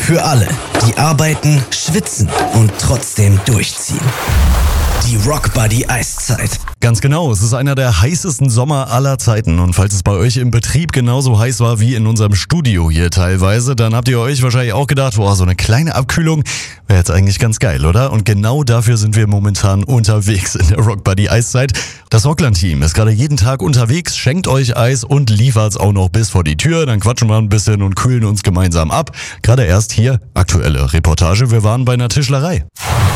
Für alle, die arbeiten, schwitzen und trotzdem durchziehen. Die Rock Buddy Eiszeit. Ganz genau, es ist einer der heißesten Sommer aller Zeiten. Und falls es bei euch im Betrieb genauso heiß war wie in unserem Studio hier teilweise, dann habt ihr euch wahrscheinlich auch gedacht, boah, so eine kleine Abkühlung wäre jetzt eigentlich ganz geil, oder? Und genau dafür sind wir momentan unterwegs in der Rock Buddy Eiszeit. Das Rockland-Team ist gerade jeden Tag unterwegs, schenkt euch Eis und liefert's auch noch bis vor die Tür. Dann quatschen wir ein bisschen und kühlen uns gemeinsam ab. Gerade erst hier, aktuelle Reportage, wir waren bei einer Tischlerei.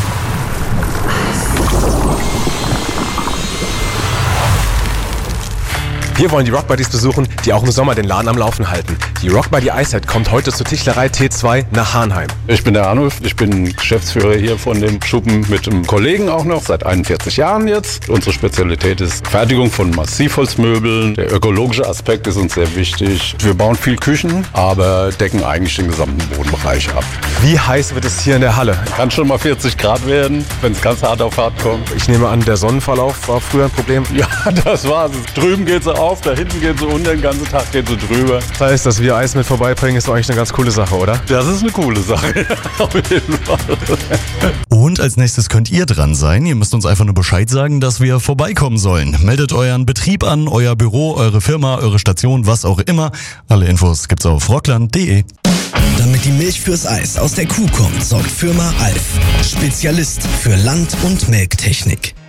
Wir wollen die Rock Buddies besuchen, die auch im Sommer den Laden am Laufen halten. Die Rock Buddy Eiszeit kommt heute zur Tischlerei T2 nach Hahnheim. Ich bin der Arnulf, ich bin Geschäftsführer hier von dem Schuppen mit einem Kollegen auch noch, seit 41 Jahren jetzt. Unsere Spezialität ist Fertigung von Massivholzmöbeln. Der ökologische Aspekt ist uns sehr wichtig. Wir bauen viel Küchen, aber decken eigentlich den gesamten Bodenbereich ab. Wie heiß wird es hier in der Halle? Kann schon mal 40 Grad werden, wenn es ganz hart auf hart kommt. Ich nehme an, der Sonnenverlauf war früher ein Problem. Ja, das war's. Drüben geht sie auf, da hinten geht sie unter, den ganzen Tag geht sie drüber. Das heißt, dass wir Eis mit vorbeibringen, ist doch eigentlich eine ganz coole Sache, oder? Das ist eine coole Sache, auf jeden Fall. Und als nächstes könnt ihr dran sein. Ihr müsst uns einfach nur Bescheid sagen, dass wir vorbeikommen sollen. Meldet euren Betrieb an, euer Büro, eure Firma, eure Station, was auch immer. Alle Infos gibt's auf rockland.de. Damit die Milch fürs Eis aus der Kuh kommt, sorgt Firma Alf. Spezialist für Land- und Melktechnik.